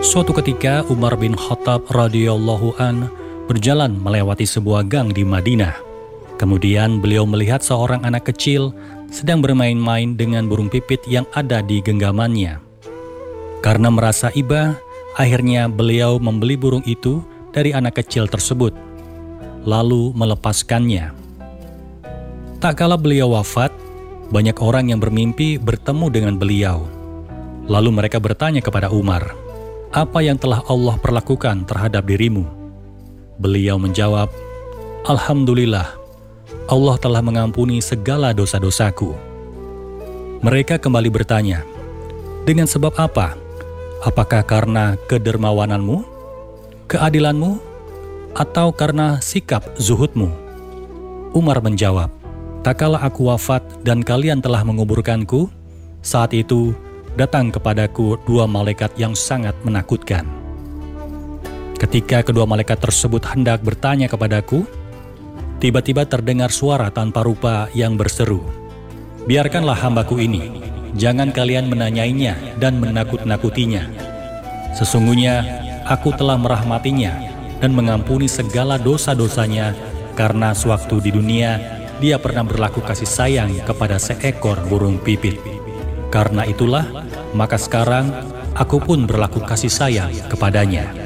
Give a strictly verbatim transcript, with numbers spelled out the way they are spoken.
Suatu ketika Umar bin Khattab radhiyallahu an berjalan melewati sebuah gang di Madinah. Kemudian beliau melihat seorang anak kecil sedang bermain-main dengan burung pipit yang ada di genggamannya. Karena merasa iba, akhirnya beliau membeli burung itu dari anak kecil tersebut, lalu melepaskannya. Tak kala beliau wafat, banyak orang yang bermimpi bertemu dengan beliau. Lalu mereka bertanya kepada Umar, "Apa yang telah Allah perlakukan terhadap dirimu?" Beliau menjawab, "Alhamdulillah, Allah telah mengampuni segala dosa-dosaku." Mereka kembali bertanya, "Dengan sebab apa? Apakah karena kedermawananmu, keadilanmu, atau karena sikap zuhudmu?" Umar menjawab, "Tak kala aku wafat dan kalian telah menguburkanku, saat itu datang kepadaku dua malaikat yang sangat menakutkan. Ketika kedua malaikat tersebut hendak bertanya kepadaku, tiba-tiba terdengar suara tanpa rupa yang berseru, 'Biarkanlah hambaku ini, jangan kalian menanyainya dan menakut-nakutinya. Sesungguhnya aku telah merahmatinya dan mengampuni segala dosa-dosanya karena sewaktu di dunia dia pernah berlaku kasih sayang kepada seekor burung pipit. Karena itulah, maka sekarang aku pun berlaku kasih sayang kepadanya.'"